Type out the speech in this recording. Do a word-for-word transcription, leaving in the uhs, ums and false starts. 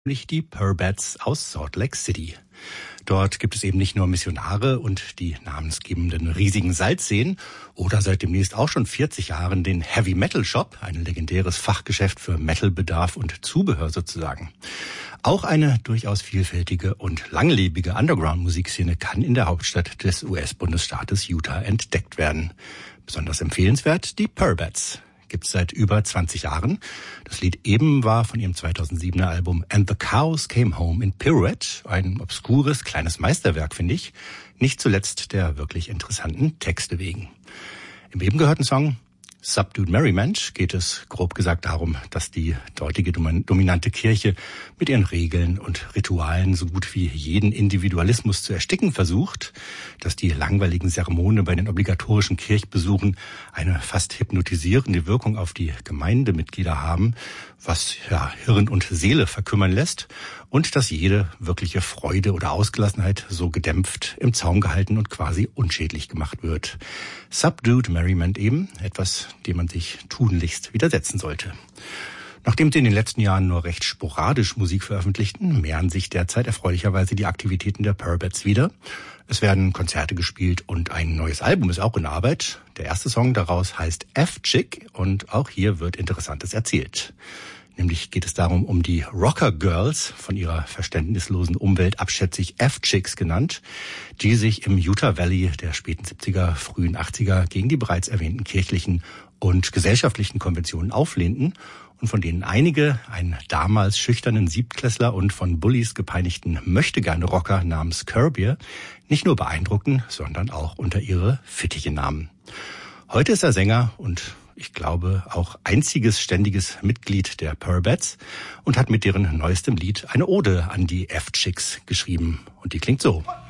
Nicht die Purbats aus Salt Lake City. Dort gibt es eben nicht nur Missionare und die namensgebenden riesigen Salzseen oder seit demnächst auch schon vierzig Jahren den Heavy Metal Shop, ein legendäres Fachgeschäft für Metalbedarf und Zubehör sozusagen. Auch eine durchaus vielfältige und langlebige Underground-Musikszene kann in der Hauptstadt des U S-Bundesstaates Utah entdeckt werden. Besonders empfehlenswert die Purbats. Gibt's seit über zwanzig Jahren. Das Lied eben war von ihrem zweitausendsiebener Album And the Cows Came Home in Pirouette. Ein obskures, kleines Meisterwerk, finde ich. Nicht zuletzt der wirklich interessanten Texte wegen. Im eben gehörten Song Subdued Merriment geht es grob gesagt darum, dass die dortige dominante Kirche mit ihren Regeln und Ritualen so gut wie jeden Individualismus zu ersticken versucht, dass die langweiligen Zeremonien bei den obligatorischen Kirchbesuchen eine fast hypnotisierende Wirkung auf die Gemeindemitglieder haben, was ja Hirn und Seele verkümmern lässt, und dass jede wirkliche Freude oder Ausgelassenheit so gedämpft, im Zaum gehalten und quasi unschädlich gemacht wird. Subdued Merriment eben, etwas, dem man sich tunlichst widersetzen sollte. Nachdem sie in den letzten Jahren nur recht sporadisch Musik veröffentlichten, mehren sich derzeit erfreulicherweise die Aktivitäten der Purbats wieder. Es werden Konzerte gespielt und ein neues Album ist auch in Arbeit. Der erste Song daraus heißt F-Chick und auch hier wird Interessantes erzählt. Nämlich geht es darum, um die Rocker Girls, von ihrer verständnislosen Umwelt abschätzig F-Chicks genannt, die sich im Utah Valley der späten siebziger, frühen achtziger gegen die bereits erwähnten kirchlichen und gesellschaftlichen Konventionen auflehnten und von denen einige einen damals schüchternen Siebtklässler und von Bullies gepeinigten Möchtegerne-Rocker namens Curbier nicht nur beeindruckten, sondern auch unter ihre Fittiche nahmen. Heute ist er Sänger und ich glaube auch einziges ständiges Mitglied der Purbats und hat mit deren neuestem Lied eine Ode an die F-Chicks geschrieben. Und die klingt so.